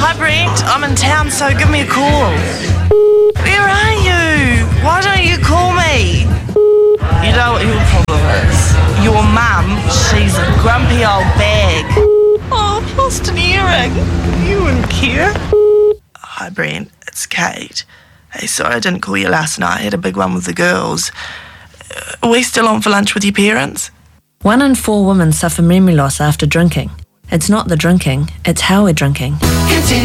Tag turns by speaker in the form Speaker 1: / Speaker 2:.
Speaker 1: Hi Brent, I'm in town, so give me a call. Where are you? Why don't you call me? You know what your problem is? Your mum, she's a grumpy old bag. Oh, I've lost an earring. You wouldn't care. Hi Brent, it's Kate. Hey, sorry I didn't call you last night. I had a big one with the girls. Are we still on for lunch with your parents?
Speaker 2: 1 in 4 women suffer memory loss after drinking. It's not the drinking, it's how we're drinking.